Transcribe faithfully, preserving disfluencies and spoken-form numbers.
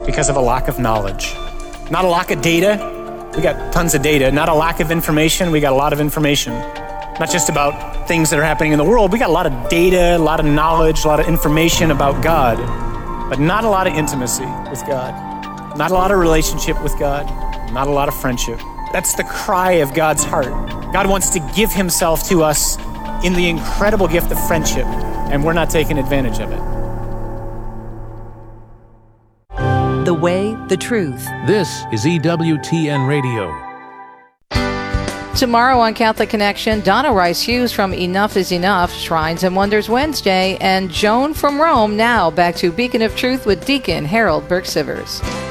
because of a lack of knowledge. Not a lack of data. We got tons of data. Not a lack of information. We got a lot of information. Not just about things that are happening in the world. We got a lot of data, a lot of knowledge, a lot of information about God, but not a lot of intimacy with God. Not a lot of relationship with God. Not a lot of friendship. That's the cry of God's heart. God wants to give himself to us in the incredible gift of friendship, and we're not taking advantage of it. The Way, the Truth. This is E W T N Radio. Tomorrow on Catholic Connection, Donna Rice Hughes from Enough is Enough, Shrines and Wonders Wednesday, and Joan from Rome. Now back to Beacon of Truth with Deacon Harold Burke-Sivers.